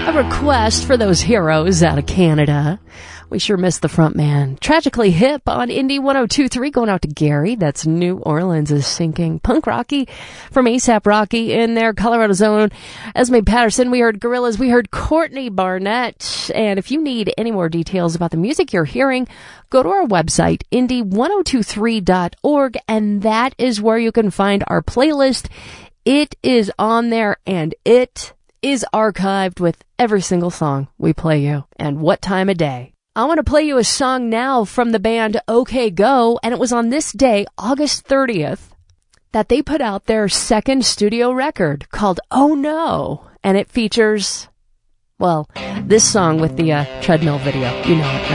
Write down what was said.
A request for those heroes out of Canada. We sure miss the front man. Tragically Hip on Indie 102.3 going out to Gary. That's New Orleans is sinking. Punk Rocky from ASAP Rocky in their Colorado's own Esme Patterson. We heard Gorillaz. We heard Courtney Barnett. And if you need any more details about the music you're hearing, go to our website, indie1023.org, and that is where you can find our playlist. It is on there, and it is archived with every single song we play you and what time of day. I want to play you a song now from the band OK Go, and it was on this day, August 30th, that they put out their second studio record called Oh No, and it features, well, this song with the treadmill video. You know it, right?